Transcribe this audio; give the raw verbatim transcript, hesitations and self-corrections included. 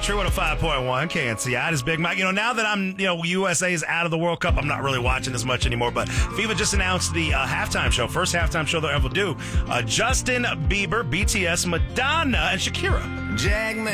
Country one oh five point one, K N C I. This is Big Mike. You know, now that I'm, you know, U S A is out of the World Cup, I'm not really watching as much anymore, but FIFA just announced the uh, halftime show, first halftime show they'll ever do. Uh, Justin Bieber, B T S, Madonna, and Shakira. Jack